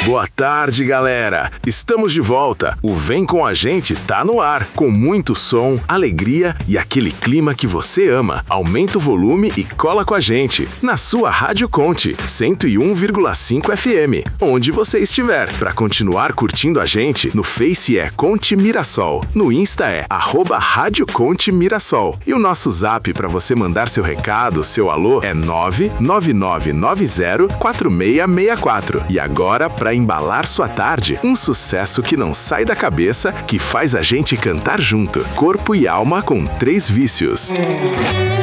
Boa tarde, galera! Estamos de volta. O Vem Com a Gente tá no ar, com muito som, alegria e aquele clima que você ama. Aumenta o volume e cola com a gente, na sua Rádio Conte, 101,5 FM, onde você estiver. Para continuar curtindo a gente, no Face é Conte Mirassol, no Insta é @Rádio Conte Mirassol. E o nosso zap para você mandar seu recado, seu alô, é 999904664. E agora, para embalar sua tarde, um sucesso que não sai da cabeça, que faz a gente cantar junto. Corpo e Alma com 3 Vícios.